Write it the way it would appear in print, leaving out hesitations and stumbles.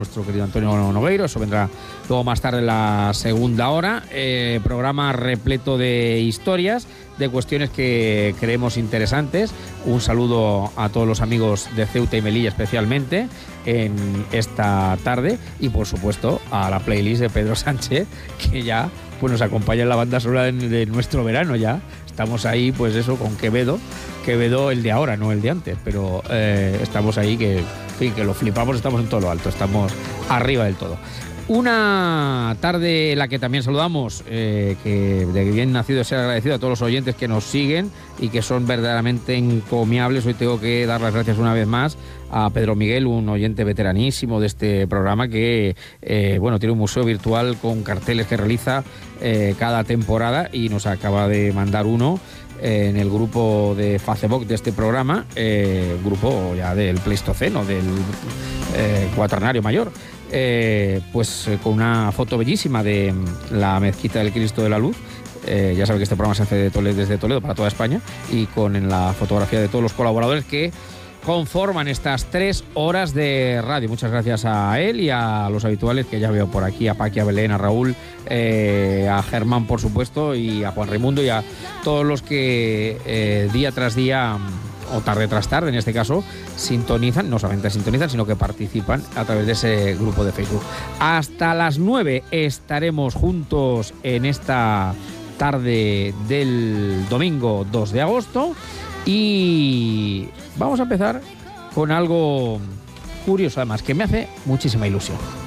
nuestro querido Antonio Nogueiro. Eso vendrá luego más tarde en la segunda hora. Programa repleto de historias, de cuestiones que creemos interesantes. Un saludo a todos los amigos de Ceuta y Melilla especialmente en esta tarde, y por supuesto a la playlist de Pedro Sánchez, que ya pues nos acompaña en la banda sonora de nuestro verano. Ya estamos ahí, pues eso, con Quevedo el de ahora, no el de antes, pero estamos ahí que lo flipamos, estamos en todo lo alto, estamos arriba del todo. Una tarde en la que también saludamos, que de bien nacido ser agradecido a todos los oyentes que nos siguen y que son verdaderamente encomiables. Hoy tengo que dar las gracias una vez más a Pedro Miguel, un oyente veteranísimo de este programa que tiene un museo virtual con carteles que realiza cada temporada, y nos acaba de mandar uno en el grupo de Facebook de este programa, grupo ya del Pleistoceno, del Cuaternario Mayor, con una foto bellísima de la Mezquita del Cristo de la Luz. Ya saben que este programa se hace desde Toledo para toda España, y con la fotografía de todos los colaboradores que conforman estas 3 horas de radio. Muchas gracias a él y a los habituales que ya veo por aquí, a Paqui, a Belén, a Raúl, a Germán, por supuesto, y a Juan Raimundo, y a todos los que día tras día, o tarde tras tarde en este caso, sintonizan, no solamente sintonizan, sino que participan a través de ese grupo de Facebook. Hasta las 9 estaremos juntos en esta tarde del domingo 2 de agosto, y vamos a empezar con algo curioso, además, que me hace muchísima ilusión.